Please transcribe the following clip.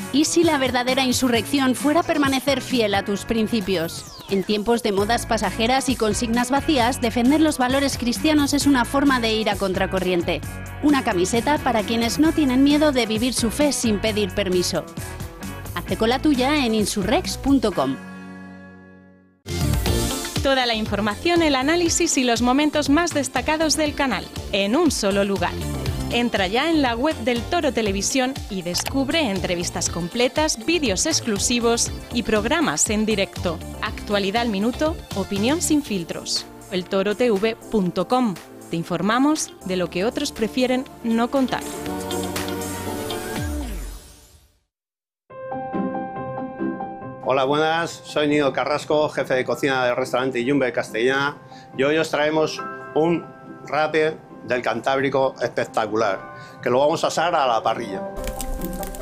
¿Y si la verdadera insurrección fuera permanecer fiel a tus principios? En tiempos de modas pasajeras y consignas vacías, defender los valores cristianos es una forma de ir a contracorriente. Una camiseta para quienes no tienen miedo de vivir su fe sin pedir permiso. Hazte con la tuya en insurrex.com. Toda la información, el análisis y los momentos más destacados del canal, en un solo lugar. Entra ya en la web del Toro Televisión y descubre entrevistas completas, vídeos exclusivos y programas en directo. Actualidad al minuto, opinión sin filtros. eltorotv.com. Te informamos de lo que otros prefieren no contar. Hola, buenas. Soy Nido Carrasco, jefe de cocina del restaurante Yumbe Castellana, y hoy os traemos un rape del Cantábrico espectacular, que lo vamos a asar a la parrilla.